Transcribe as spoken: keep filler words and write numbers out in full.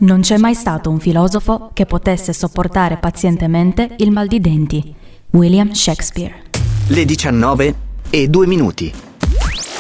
Non c'è mai stato un filosofo che potesse sopportare pazientemente il mal di denti. William Shakespeare. Le diciannove e due minuti.